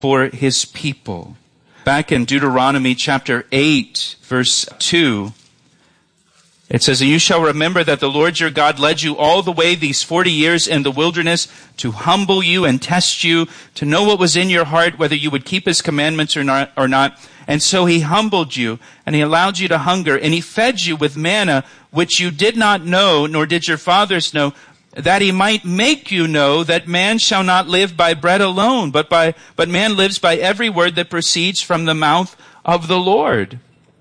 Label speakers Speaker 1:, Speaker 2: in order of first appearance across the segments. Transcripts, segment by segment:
Speaker 1: for his people. Back in Deuteronomy chapter 8, verse 2, it says, "And you shall remember that the Lord your God led you all the way these 40 years in the wilderness to humble you and test you, to know what was in your heart, whether you would keep his commandments or not. And so he humbled you, and he allowed you to hunger, and he fed you with manna, which you did not know, nor did your fathers know, that he might make you know that man shall not live by bread alone, but man lives by every word that proceeds from the mouth of the Lord."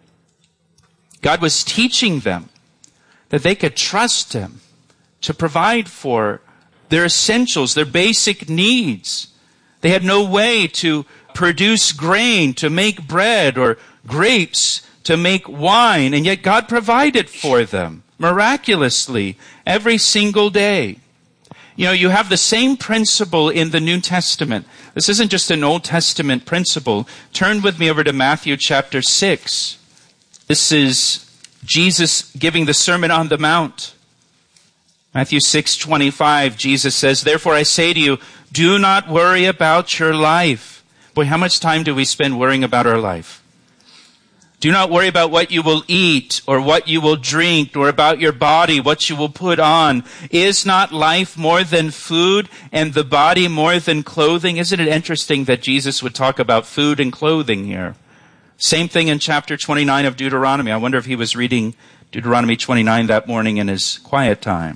Speaker 1: God was teaching them that they could trust him to provide for their essentials, their basic needs. They had no way to produce grain to make bread or grapes to make wine, and yet God provided for them miraculously every single day. You know, you have the same principle in the New Testament. This isn't just an Old Testament principle. Turn with me over to Matthew chapter 6. This is Jesus giving the Sermon on the Mount. Matthew 6:25, Jesus says, "Therefore I say to you, do not worry about your life." Boy, how much time do we spend worrying about our life? "Do not worry about what you will eat or what you will drink, or about your body, what you will put on. Is not life more than food and the body more than clothing?" Isn't it interesting that Jesus would talk about food and clothing here? Same thing in chapter 29 of Deuteronomy. I wonder if he was reading Deuteronomy 29 that morning in his quiet time.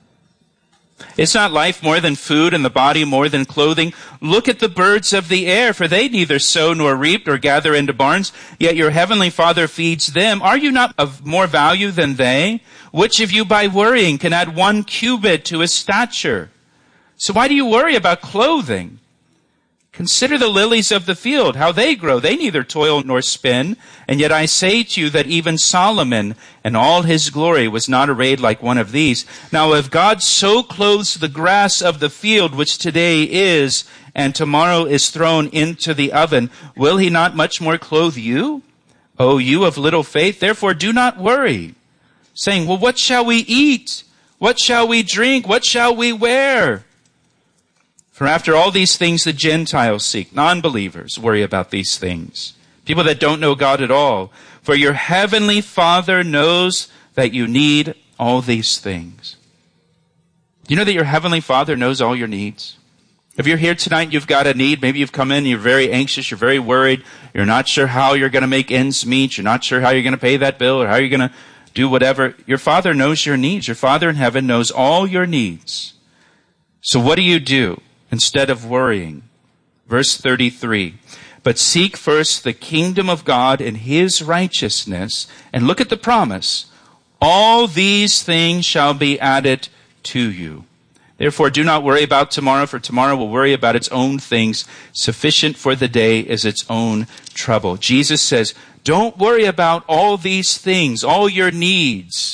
Speaker 1: "Is not life more than food and the body more than clothing? Look at the birds of the air, for they neither sow nor reap nor gather into barns, yet your heavenly Father feeds them. Are you not of more value than they? Which of you by worrying can add 1 cubit to his stature? So why do you worry about clothing? Consider the lilies of the field, how they grow. They neither toil nor spin. And yet I say to you that even Solomon in all his glory was not arrayed like one of these. Now if God so clothes the grass of the field, which today is and tomorrow is thrown into the oven, will he not much more clothe you? O you of little faith, therefore do not worry, saying, well, what shall we eat? What shall we drink? What shall we wear? For after all these things the Gentiles seek. Non-believers worry about these things. People that don't know God at all. For your heavenly Father knows that you need all these things. Do you know that your heavenly Father knows all your needs? If you're here tonight, you've got a need. Maybe you've come in, you're very anxious, you're very worried. You're not sure how you're going to make ends meet. You're not sure how you're going to pay that bill or how you're going to do whatever. Your Father knows your needs. Your Father in heaven knows all your needs. So what do? Instead of worrying? Verse 33, but seek first the kingdom of God and his righteousness, and look at the promise. All these things shall be added to you. Therefore, do not worry about tomorrow, for tomorrow will worry about its own things. Sufficient for the day is its own trouble. Jesus says, don't worry about all these things, all your needs.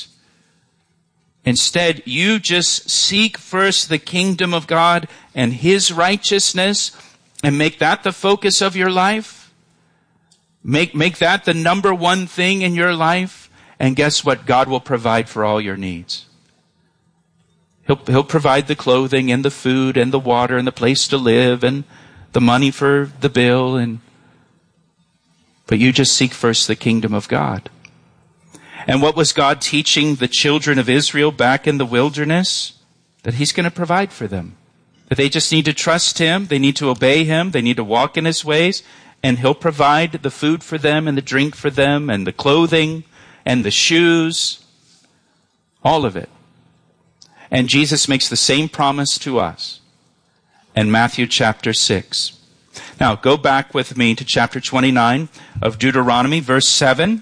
Speaker 1: Instead, you just seek first the kingdom of God and his righteousness, and make that the focus of your life. Make that the number one thing in your life. And guess what? God will provide for all your needs. He'll provide the clothing and the food and the water and the place to live and the money for the bill. But you just seek first the kingdom of God. And what was God teaching the children of Israel back in the wilderness? That he's going to provide for them. That they just need to trust him. They need to obey him. They need to walk in his ways. And he'll provide the food for them and the drink for them and the clothing and the shoes. All of it. And Jesus makes the same promise to us in Matthew chapter 6. Now, go back with me to chapter 29 of Deuteronomy, verse 7.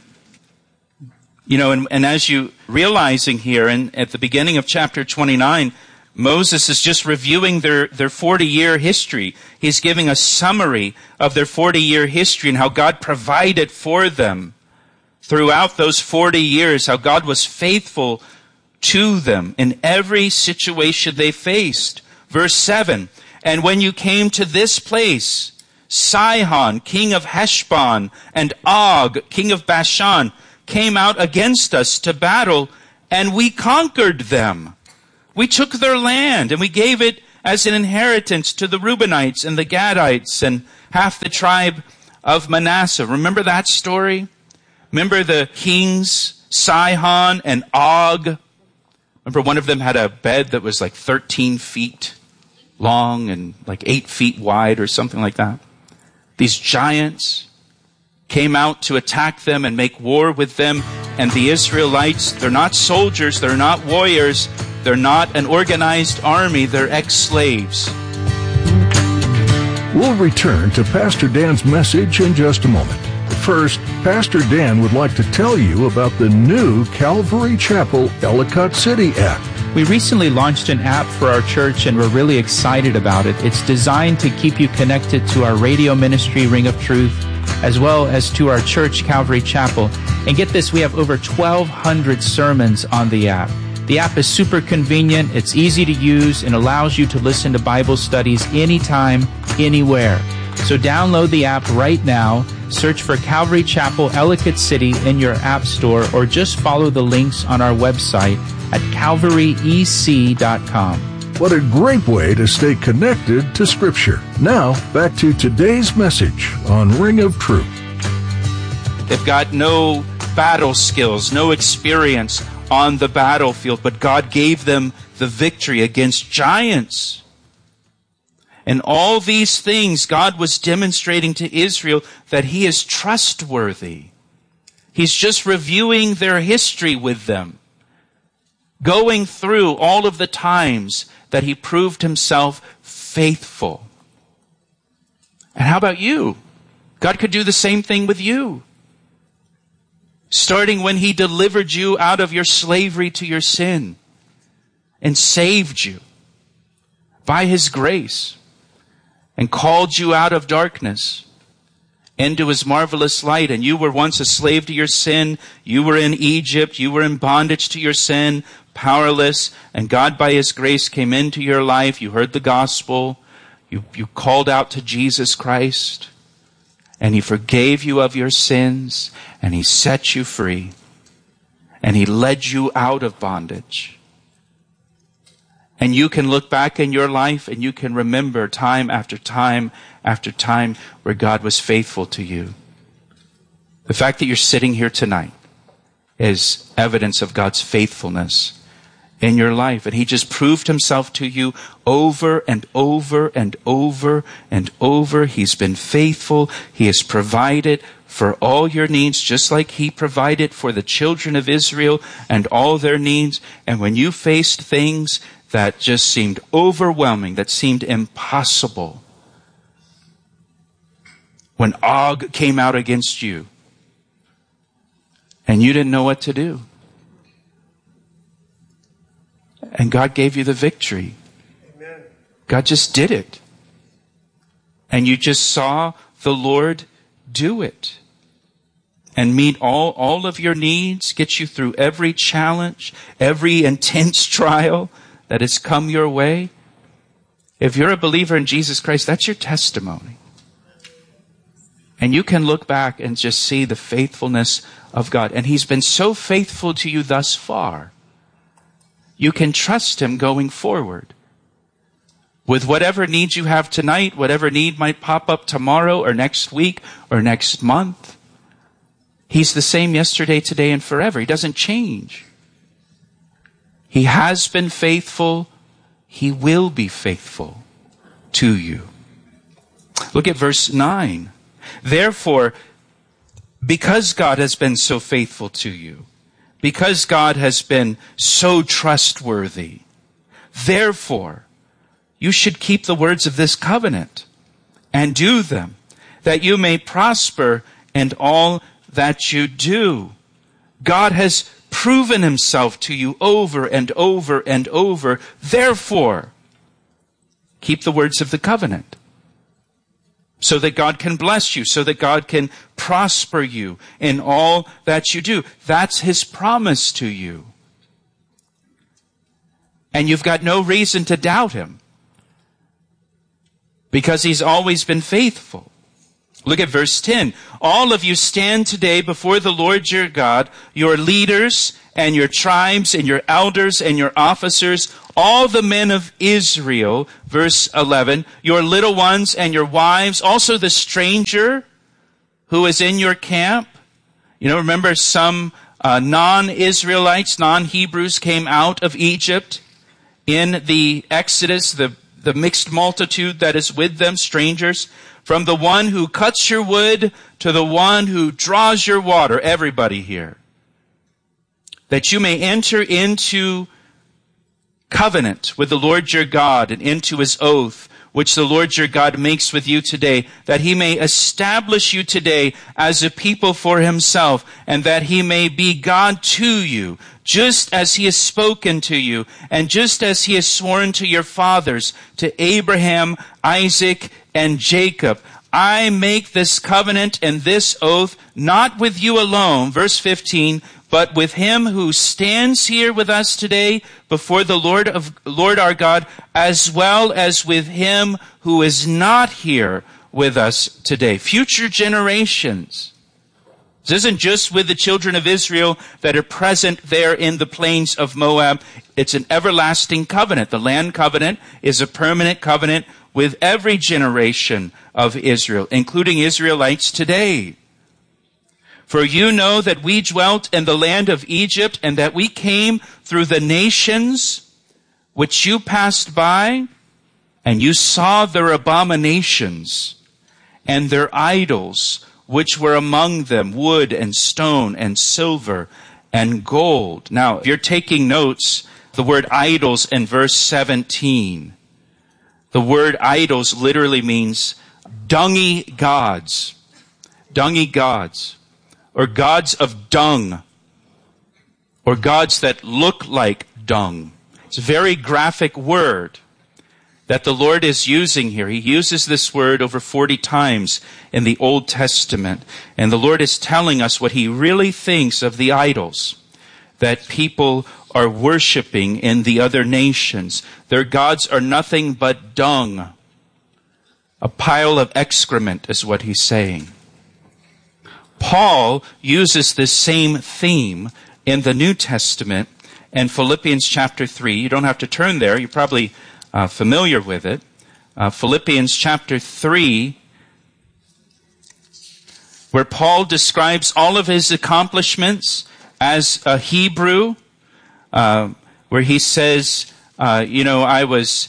Speaker 1: You know, and as you realizing here, and at the beginning of chapter 29, Moses is just reviewing their 40-year history. He's giving a summary of their 40-year history and how God provided for them throughout those 40 years, how God was faithful to them in every situation they faced. Verse 7, and when you came to this place, Sihon, king of Heshbon, and Og, king of Bashan, came out against us to battle, and we conquered them. We took their land, and we gave it as an inheritance to the Reubenites and the Gadites and half the tribe of Manasseh. Remember that story? Remember the kings, Sihon and Og? Remember one of them had a bed that was like 13 feet long and like 8 feet wide or something like that. These giants came out to attack them and make war with them. And the Israelites, they're not soldiers, they're not warriors, they're not an organized army, they're ex-slaves.
Speaker 2: We'll return to Pastor Dan's message in just a moment. First, Pastor Dan would like to tell you about the new Calvary Chapel Ellicott City app.
Speaker 3: We recently launched an app for our church and we're really excited about it. It's designed to keep you connected to our radio ministry, Ring of Truth, as well as to our church, Calvary Chapel. And get this, we have over 1,200 sermons on the app. The app is super convenient, it's easy to use, and allows you to listen to Bible studies anytime, anywhere. So download the app right now, search for Calvary Chapel Ellicott City in your app store, or just follow the links on our website at calvaryec.com.
Speaker 2: What a great way to stay connected to Scripture. Now, back to today's message on Ring of Truth.
Speaker 1: They've got no battle skills, no experience on the battlefield, but God gave them the victory against giants. And all these things, God was demonstrating to Israel that He is trustworthy. He's just reviewing their history with them, going through all of the times that He proved Himself faithful. And how about you? God could do the same thing with you. Starting when He delivered you out of your slavery to your sin and saved you by His grace and called you out of darkness into His marvelous light. And you were once a slave to your sin. You were in Egypt. You were in bondage to your sin, powerless. And God, by His grace, came into your life. You heard the gospel. You called out to Jesus Christ. And He forgave you of your sins. And He set you free. And He led you out of bondage. And you can look back in your life and you can remember time after time after time where God was faithful to you. The fact that you're sitting here tonight is evidence of God's faithfulness in your life. And He just proved Himself to you over and over and over and over. He's been faithful. He has provided for all your needs, just like He provided for the children of Israel and all their needs. And when you faced things that just seemed overwhelming, that seemed impossible, when Og came out against you and you didn't know what to do, and God gave you the victory. Amen. God just did it. And you just saw the Lord do it. And meet all of your needs, get you through every challenge, every intense trial that has come your way. If you're a believer in Jesus Christ, that's your testimony. And you can look back and just see the faithfulness of God. And He's been so faithful to you thus far. You can trust Him going forward. With whatever needs you have tonight, whatever need might pop up tomorrow or next week or next month, He's the same yesterday, today, and forever. He doesn't change. He has been faithful. He will be faithful to you. Look at verse 9. Therefore, because God has been so faithful to you, because God has been so trustworthy, therefore, you should keep the words of this covenant and do them, that you may prosper in all that you do. God has proven Himself to you over and over and over. Therefore, keep the words of the covenant, so that God can bless you, so that God can prosper you in all that you do. That's His promise to you. And you've got no reason to doubt Him, because He's always been faithful. Look at verse 10. All of you stand today before the Lord your God, your leaders and your tribes and your elders and your officers, all the men of Israel, verse 11, your little ones and your wives, also the stranger who is in your camp. You know, remember some non-Israelites, non-Hebrews came out of Egypt in the Exodus, the mixed multitude that is with them, strangers. From the one who cuts your wood to the one who draws your water, everybody here. That you may enter into covenant with the Lord your God and into his oath, which the Lord your God makes with you today, that he may establish you today as a people for himself, and that he may be God to you, just as he has spoken to you, and just as he has sworn to your fathers, to Abraham, Isaac, and Jacob. I make this covenant and this oath, not with you alone, verse 15, but with him who stands here with us today before the Lord our God, as well as with him who is not here with us today. Future generations. This isn't just with the children of Israel that are present there in the plains of Moab. It's an everlasting covenant. The land covenant is a permanent covenant with every generation of Israel, including Israelites today. For you know that we dwelt in the land of Egypt, and that we came through the nations which you passed by, and you saw their abominations and their idols, which were among them, wood and stone and silver and gold. Now, if you're taking notes, the word idols in verse 17, the word idols literally means dungy gods. Dungy gods. Or gods of dung. Or gods that look like dung. It's a very graphic word that the Lord is using here. He uses this word over 40 times in the Old Testament. And the Lord is telling us what he really thinks of the idols that people are worshiping in the other nations. Their gods are nothing but dung. A pile of excrement is what he's saying. Paul uses this same theme in the New Testament in Philippians chapter 3. You don't have to turn there. You're probably familiar with it. Philippians chapter 3, where Paul describes all of his accomplishments as a Hebrew, where he says, I was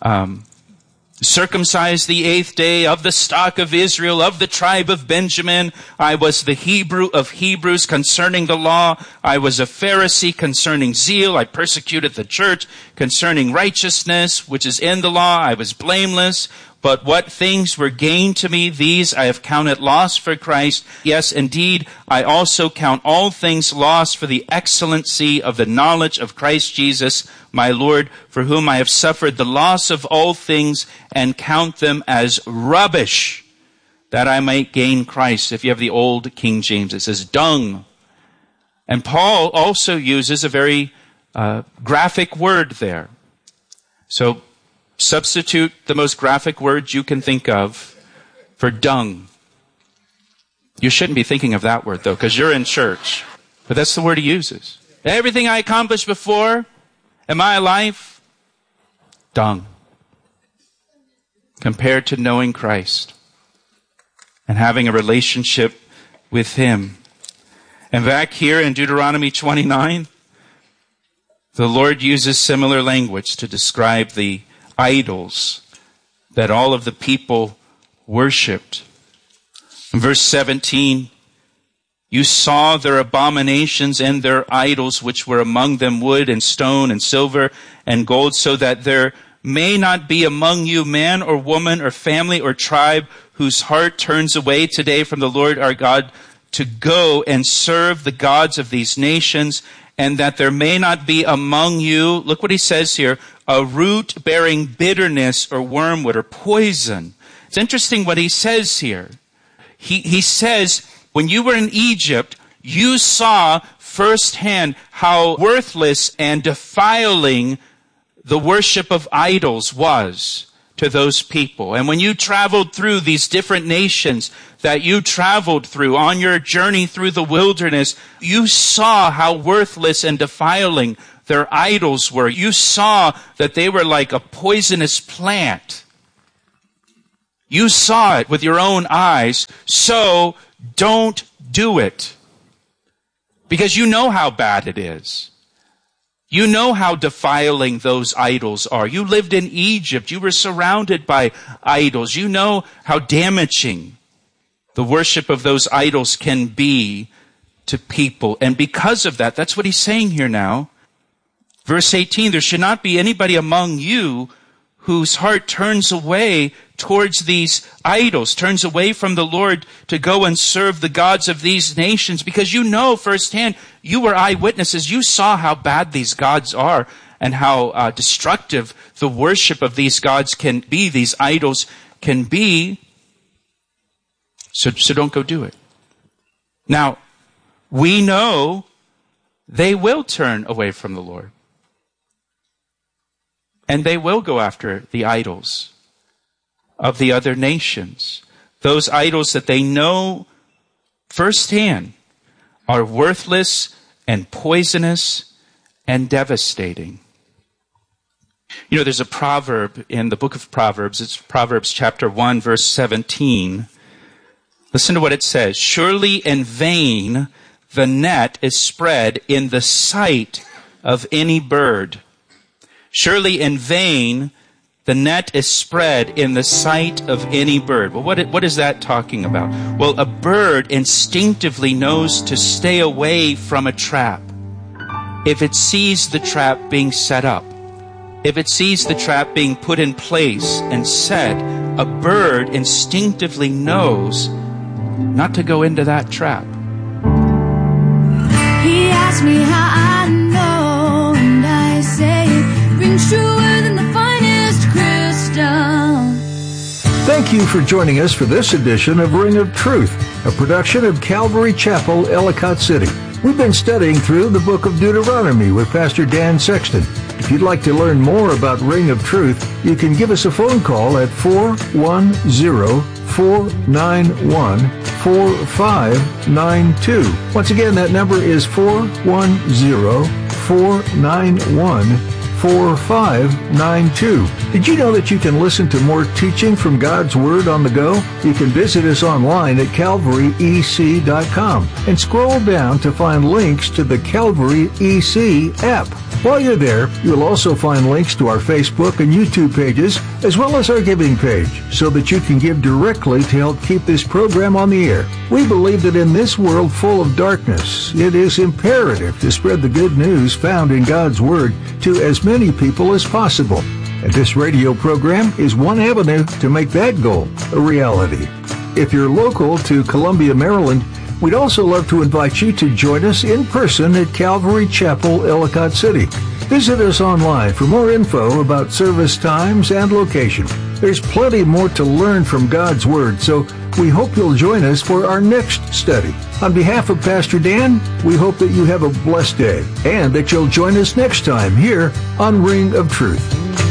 Speaker 1: circumcised the 8th day, of the stock of Israel, of the tribe of Benjamin. I was the Hebrew of Hebrews concerning the law. I was a Pharisee concerning zeal. I persecuted the church concerning righteousness, which is in the law. I was blameless. But what things were gained to me, these I have counted loss for Christ. Yes, indeed, I also count all things lost for the excellency of the knowledge of Christ Jesus, my Lord, for whom I have suffered the loss of all things, and count them as rubbish, that I might gain Christ. If you have the old King James, it says dung. And Paul also uses a very graphic word there. So substitute the most graphic word you can think of for dung. You shouldn't be thinking of that word, though, because you're in church. But that's the word he uses. Everything I accomplished before in my life, dung. Compared to knowing Christ and having a relationship with him. And back here in Deuteronomy 29, the Lord uses similar language to describe the idols that all of the people worshipped. In verse 17, you saw their abominations and their idols, which were among them wood and stone and silver and gold, so that there may not be among you man or woman or family or tribe whose heart turns away today from the Lord our God to go and serve the gods of these nations, and that there may not be among you, look what he says here, a root bearing bitterness or wormwood or poison. It's interesting what he says here. He says, when you were in Egypt, you saw firsthand how worthless and defiling the worship of idols was. to those people. And when you traveled through these different nations that you traveled through on your journey through the wilderness, you saw how worthless and defiling their idols were. You saw that they were like a poisonous plant. You saw it with your own eyes, so don't do it. Because you know how bad it is. You know how defiling those idols are. You lived in Egypt. You were surrounded by idols. You know how damaging the worship of those idols can be to people. And because of that, that's what he's saying here now. Verse 18, there should not be anybody among you whose heart turns away towards these idols, turns away from the Lord to go and serve the gods of these nations, because you know firsthand, you were eyewitnesses, you saw how bad these gods are and how destructive the worship of these gods can be, these idols can be. So don't go do it. Now, we know they will turn away from the Lord. And they will go after the idols of the other nations. Those idols that they know firsthand are worthless and poisonous and devastating. You know, there's a proverb in the book of Proverbs. It's Proverbs chapter 1, verse 17. Listen to what it says. Surely in vain the net is spread in the sight of any bird. Surely in vain the net is spread in the sight of any bird. Well, what is that talking about? Well, a bird instinctively knows to stay away from a trap if it sees the trap being set up. If it sees the trap being put in place and set, a bird instinctively knows not to go into that trap.
Speaker 4: He asked me how I know, and I say it rings truer than the finest crystal.
Speaker 2: Thank you for joining us for this edition of Ring of Truth, a production of Calvary Chapel, Ellicott City. We've been studying through the book of Deuteronomy with Pastor Dan Sexton. If you'd like to learn more about Ring of Truth, you can give us a phone call at 410-491-4592. Once again, that number is 410-491-4592. Did you know that you can listen to more teaching from God's Word on the go? You can visit us online at calvaryec.com and scroll down to find links to the Calvary EC app. While you're there, you'll also find links to our Facebook and YouTube pages, as well as our giving page, so that you can give directly to help keep this program on the air. We believe that in this world full of darkness, it is imperative to spread the good news found in God's Word to as many people as possible. And this radio program is one avenue to make that goal a reality. If you're local to Columbia, Maryland, we'd also love to invite you to join us in person at Calvary Chapel, Ellicott City. Visit us online for more info about service times and location. There's plenty more to learn from God's Word, so we hope you'll join us for our next study. On behalf of Pastor Dan, we hope that you have a blessed day and that you'll join us next time here on Ring of Truth.